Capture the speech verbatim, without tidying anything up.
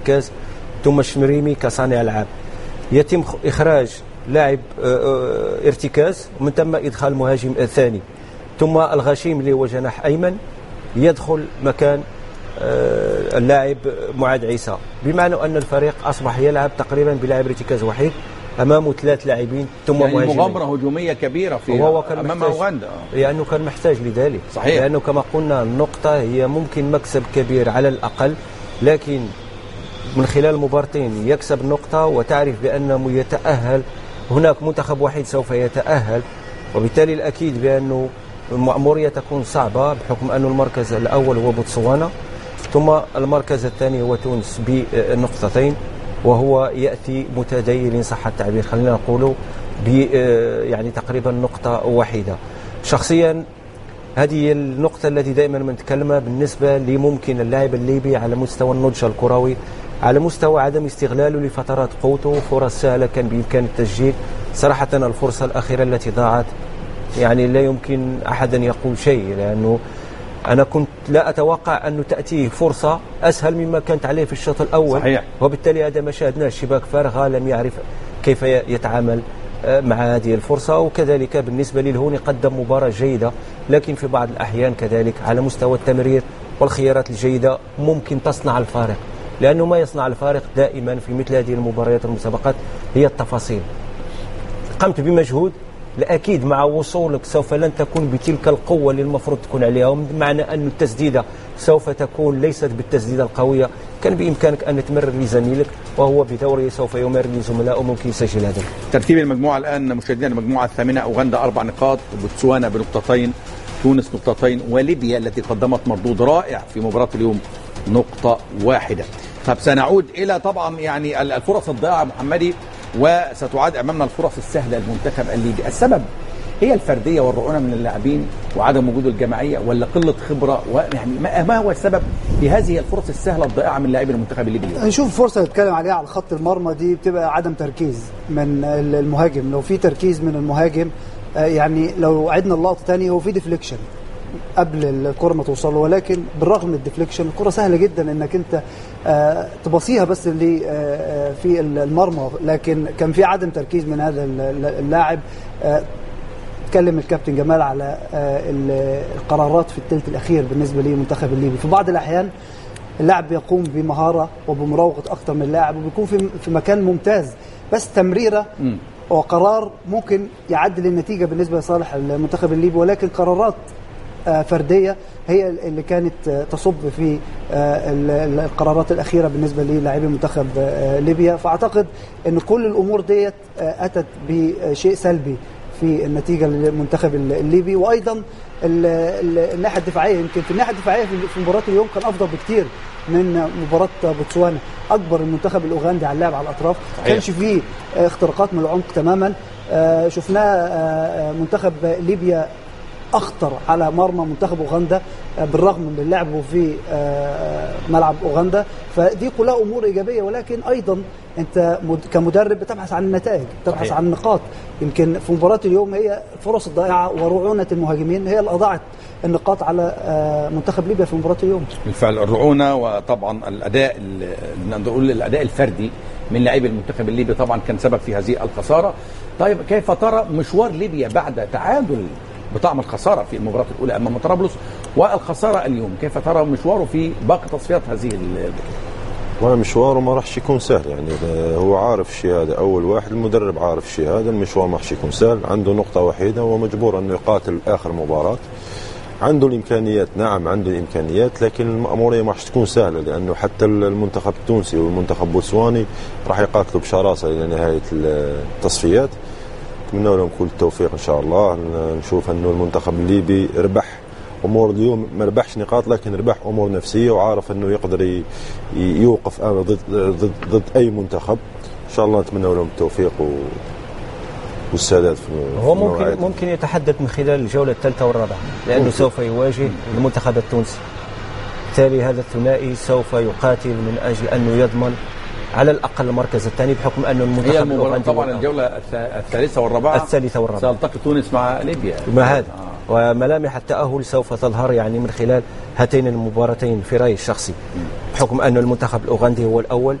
كاس ثم الشمريمي كصانع العاب. يتم إخراج لاعب ارتكاز ومن ثم إدخال مهاجم ثاني، ثم الغشيم اللي هو جناح أيمن يدخل مكان اللاعب معاذ عيسى، بمعنى أن الفريق أصبح يلعب تقريبا بلاعب ارتكاز وحيد أمامه ثلاث لاعبين ثم يعني مهاجمين. مغامرة هجومية كبيرة في أمام أوغندا، لأنه كان محتاج لذلك. صحيح. لأنه كما قلنا النقطة هي ممكن مكسب كبير على الأقل، لكن من خلال مباراتين يكسب نقطة وتعرف بأنه يتأهل، هناك منتخب وحيد سوف يتأهل، وبالتالي الأكيد بأنه المأمورية تكون صعبة بحكم أن المركز الأول هو بوتسوانا ثم المركز الثاني هو تونس بنقطتين، وهو يأتي متدين إن صح التعبير، خلينا نقوله ب يعني تقريبا نقطة واحدة. شخصيا هذه النقطة التي دائما نتكلمها بالنسبة لممكن اللاعب الليبي على مستوى النضج الكروي، على مستوى عدم استغلاله لفترات قوته، فرص سهلة كان بإمكان التسجيل. صراحة الفرصة الأخيرة التي ضاعت يعني لا يمكن أحد أن يقول شيء، لأنه أنا كنت لا أتوقع أنه تأتيه فرصة أسهل مما كانت عليه في الشوط الأول. صحيح. وبالتالي هذا ما شاهدناه، شباك فارغة، لم يعرف كيف يتعامل مع هذه الفرصة. وكذلك بالنسبة للهوني قدم مباراة جيدة، لكن في بعض الأحيان كذلك على مستوى التمرير والخيارات الجيدة ممكن تصنع الفارق، لأنه ما يصنع الفارق دائما في مثل هذه المباريات والمسابقات هي التفاصيل. قمت بمجهود، لأكيد مع وصولك سوف لن تكون بتلك القوة اللي المفروض تكون عليها، بمعنى أن التسديدة سوف تكون ليست بالتسديدة القوية. كان بإمكانك أن تمرر لزميلك وهو بدوره سوف يمرر لزملائه ممكن يسجل هذا. ترتيب المجموعة الآن مشاهدينا، المجموعة الثامنة أوغندا أربع نقاط، بوتسوانا بنقطتين، تونس نقطتين، وليبيا التي قدمت مردود رائع في مباراة اليوم نقطة واحدة. طب سنعود إلى طبعا يعني الفرص الضائعة محمدي، وستعاد أمامنا الفرص السهلة المنتخب الليبي. السبب هي الفردية والرعونة من اللاعبين وعدم وجود الجماعية، ولا قلة خبرة؟ ويعني ما هو السبب في هذه الفرص السهلة الضائعة من لاعبي المنتخب الليبي؟ نشوف فرصة نتكلم عليها على خط المرمى دي بتبقى عدم تركيز من المهاجم. لو في تركيز من المهاجم، يعني لو عدنا اللقطة تانية هو في ديفليكشن قبل الكرة ما توصل له، ولكن بالرغم من الديفليكشن الكرة سهلة جدا انك انت آه تبصيها بس اللي آه في المرمى، لكن كان في عدم تركيز من هذا اللاعب. آه تكلم الكابتن جمال على آه القرارات في الثلث الأخير بالنسبة للمنتخب الليبي. في بعض الأحيان اللاعب بيقوم بمهارة وبمراوغة أكثر من لاعب وبيكون في في مكان ممتاز، بس تمريرة م. وقرار ممكن يعدل النتيجة بالنسبة لصالح المنتخب الليبي، ولكن قرارات آه فردية هي اللي كانت تصب في القرارات الأخيرة بالنسبة للاعبي منتخب ليبيا. فأعتقد أن كل الأمور ديت أتت بشيء سلبي في النتيجة للمنتخب الليبي. وأيضا الناحية الدفاعية، يمكن في الناحية الدفاعية في مباراة اليوم كان أفضل بكتير من مباراة بوتسوانا. أكبر المنتخب الأوغندي على اللعب على الأطراف، كانش فيه اختراقات من العمق تماما. شفناه منتخب ليبيا أخطر على مرمى منتخب أوغندا بالرغم من لعبه في ملعب أوغندا. فدي كلها أمور إيجابية، ولكن أيضا أنت كمدرب بتبحث عن النتائج، بتبحث صحيح. عن النقاط. يمكن في مباراة اليوم هي الفرص الضائعة ورعونة المهاجمين هي اللي أضاعت النقاط على منتخب ليبيا في مباراة اليوم. بالفعل الرعونة، وطبعا الأداء نقول الأداء الفردي من لاعبي المنتخب الليبي طبعا كان سبب في هذه الخسارة. طيب كيف ترى مشوار ليبيا بعد تعادل بطعم الخسارة في المباراة الأولى أمام طرابلس والخسارة اليوم؟ كيف ترى مشواره في باقي تصفيات هذه البطولة؟ وانا مشواره ما راحش يكون سهل، يعني هو عارف الشيء هذا، أول واحد المدرب عارف الشيء هذا، المشوار ما راحش يكون سهل. عنده نقطة وحيدة ومجبور أنه يقاتل آخر مباراة. عنده الإمكانيات، نعم عنده الإمكانيات، لكن المأمورية ما راح تكون سهلة، لأنه حتى المنتخب التونسي والمنتخب بوتسواني راح يقاتلوا بشراسة إلى نهاية التصفيات. نتمنى لهم كل التوفيق إن شاء الله. نشوف أنه المنتخب الليبي ربح أمور اليوم، ما ربحش نقاط لكن ربح أمور نفسية، وعارف أنه يقدر يوقف ضد ضد ضد أي منتخب. إن شاء الله نتمنى لهم التوفيق و والسادات في هو ممكن ممكن يتحدث من خلال الجولة الثالثة والرابعة، لأنه ممكن. سوف يواجه المنتخب التونسي. بالتالي هذا الثنائي سوف يقاتل من أجل أنه يضمن على الأقل المركز الثاني، بحكم أنه المنتخب هي طبعا الجولة الثالثة والرابعة الثالثة والرابعة سيلتقي تونس مع ليبيا مع هذا وملامح التأهل سوف تظهر يعني من خلال هاتين المباراتين في رأيي الشخصي، بحكم أن المنتخب الأوغندي هو الأول